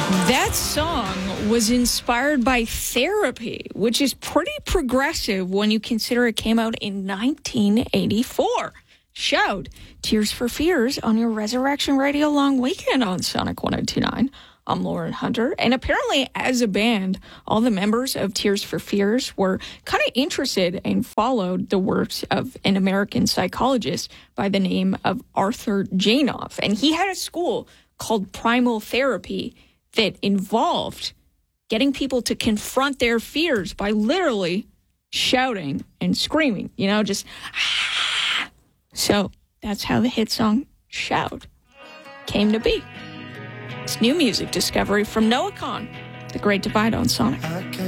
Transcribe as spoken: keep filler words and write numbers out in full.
That song was inspired by Therapy, which is pretty progressive when you consider it came out in nineteen eighty-four. Shout, Tears for Fears on your Resurrection Radio Long Weekend on Sonic one oh two point nine. I'm Lauren Hunter, and apparently as a band, all the members of Tears for Fears were kind of interested and followed the works of an American psychologist by the name of Arthur Janov, and he had a school called Primal Therapy that involved getting people to confront their fears by literally shouting and screaming, you know, just ah. So that's how the hit song Shout came to be. It's new music discovery from Noah Kahan, The Great Divide on Sonic.